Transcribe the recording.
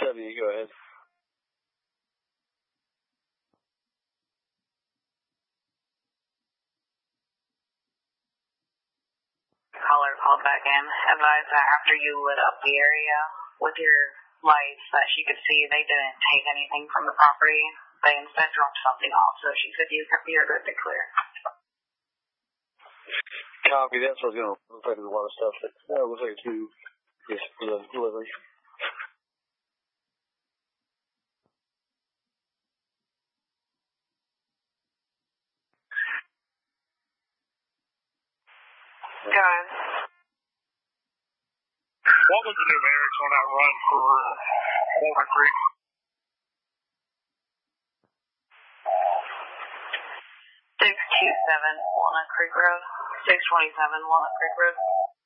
70, go ahead. Caller called back in, advised that after you lit up the area with your lights that she could see they didn't take anything from the property. They instead dropped something off, so she said you're good to clear. Copy, that's what I was going to look like. There's a lot of stuff that looks like to yes, for the delivery. Go ahead. What was the numerics on that run for Walnut Creek? 627 Walnut Creek Road. 627 Walnut Creek Road.